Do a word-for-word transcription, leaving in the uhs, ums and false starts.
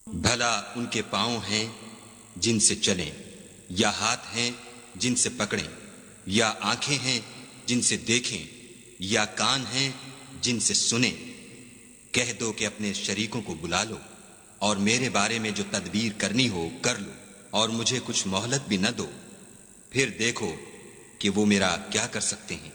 भला उनके पांव हैं जिनसे चलें, या हाथ हैं जिनसे पकड़ें, या आंखें हैं जिनसे देखें, या कान हैं जिनसे सुने। कह दो कि अपने शरीकों को बुला लो और मेरे बारे में जो तदबीर करनी हो कर लो, और मुझे कुछ मोहलत भी न दो, फिर देखो कि वो मेरा क्या कर सकते हैं।